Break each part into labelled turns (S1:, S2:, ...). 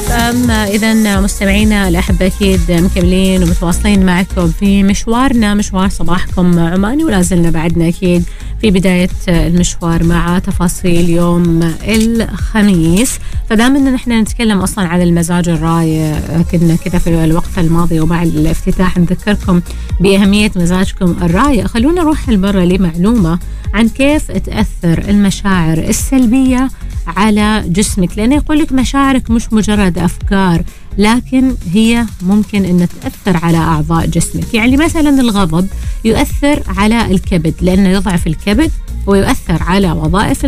S1: اف ام. اذا مستمعينا الاحبه اكيد مكملين ومتواصلين معكم في مشوارنا، مشوار صباحكم عماني، ولا زلنا بعدنا اكيد في بدايه المشوار مع تفاصيل يوم الخميس. فدامنا نحن نتكلم اصلا عن المزاج الرايق، كنا كذا في الوقفه الماضيه ومع الافتتاح نذكركم باهميه مزاجكم الرايق. خلونا نروح لبرا لمعلومه عن كيف تاثر المشاعر السلبيه على جسمك، لأنه يقول لك مشاعرك مش مجرد أفكار، لكن هي ممكن أن تأثر على أعضاء جسمك. يعني مثلا الغضب يؤثر على الكبد لأنه يضعف الكبد ويؤثر على وظائف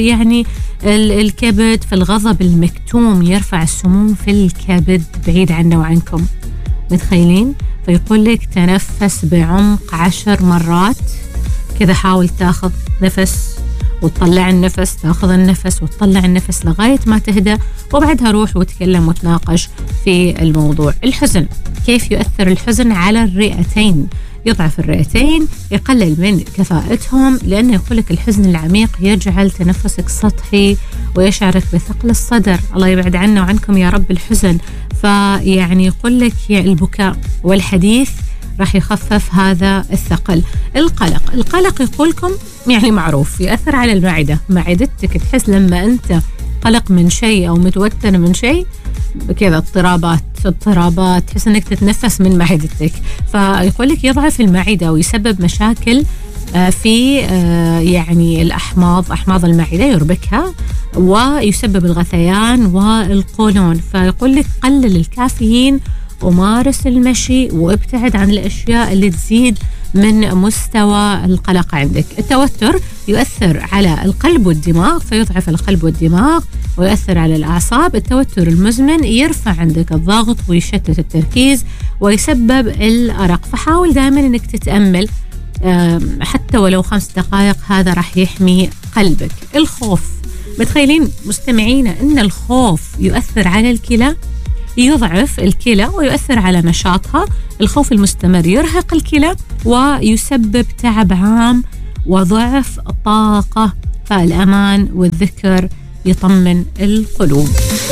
S1: الكبد. فالغضب المكتوم يرفع السموم في الكبد بعيد عنا وعنكم، متخيلين؟ فيقول لك تنفس بعمق 10 مرات كذا، حاول تاخذ نفس وتطلع النفس، تاخذ النفس وتطلع النفس لغاية ما تهدى، وبعدها روح وتكلم وتناقش في الموضوع. الحزن، كيف يؤثر الحزن على الرئتين؟ يضعف الرئتين، يقلل من كفاءتهم، لأنه يقولك الحزن العميق يجعل تنفسك سطحي ويشعرك بثقل الصدر. الله يبعد عنا وعنكم يا رب الحزن. فيعني يقولك البكاء والحديث راح يخفف هذا الثقل. القلق يقولكم يعني معروف يأثر على المعدة، معدتك تحس لما أنت قلق من شيء أو متوتر من شيء كذا اضطرابات، تحس أنك تتنفس من معدتك. فيقولك يضعف المعدة ويسبب مشاكل في يعني أحماض المعدة، يربكها ويسبب الغثيان والقولون. فيقولك قلل الكافيين ومارس المشي وابتعد عن الأشياء اللي تزيد من مستوى القلق عندك. التوتر يؤثر على القلب والدماغ، فيضعف القلب والدماغ ويؤثر على الأعصاب. التوتر المزمن يرفع عندك الضغط ويشتت التركيز ويسبب الأرق. فحاول دائما أنك تتأمل حتى ولو 5 دقائق، هذا راح يحمي قلبك. الخوف، متخيلين مستمعينا أن الخوف يؤثر على الكلى، يضعف الكلى ويؤثر على نشاطها. الخوف المستمر يرهق الكلى ويسبب تعب عام وضعف الطاقة. فالأمان والذكر يطمن القلوب.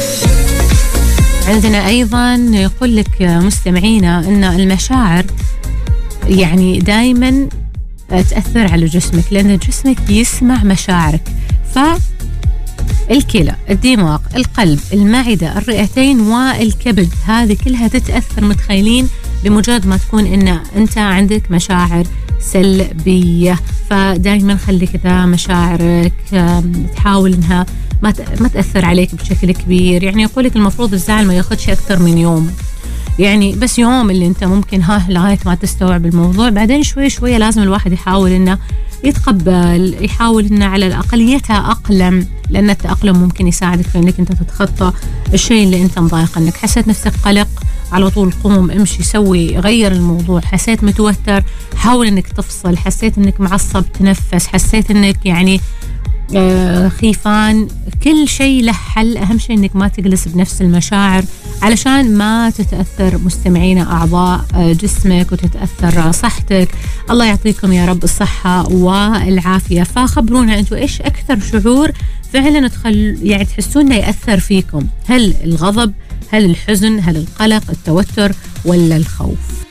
S1: عندنا أيضا يقول لك مستمعينا أن المشاعر يعني دايما تأثر على جسمك، لأن جسمك يسمع مشاعرك. الكلى، الدماغ، القلب، المعدة، الرئتين والكبد، هذه كلها تتأثر، متخيلين؟ بمجرد ما تكون أنت عندك مشاعر سلبية. فدائما خلي كذا مشاعرك تحاول أنها ما تأثر عليك بشكل كبير. يعني يقولك المفروض الزعل ما ياخدش أكثر من يوم، يعني بس يوم اللي أنت ممكن لغاية ما تستوعب الموضوع، بعدين شوي شوي لازم الواحد يحاول أنه يتقبل، يحاول أنه على الأقل يتأقلم، لأن التأقلم ممكن يساعدك في أنك أنت تتخطى الشيء اللي أنت مضايق. أنك حسيت نفسك قلق، على طول قوم امشي سوي غير الموضوع. حسيت متوتر، حاول أنك تفصل. حسيت أنك معصب، تنفس. حسيت أنك يعني خيفان، كل شيء له حل. أهم شيء أنك ما تجلس بنفس المشاعر علشان ما تتأثر مستمعينا أعضاء جسمك وتتأثر صحتك. الله يعطيكم يا رب الصحة والعافية. فخبرونا أنتوا إيش أكثر شعور فعلا يعني تحسون يأثر فيكم؟ هل الغضب، هل الحزن، هل القلق، التوتر، ولا الخوف؟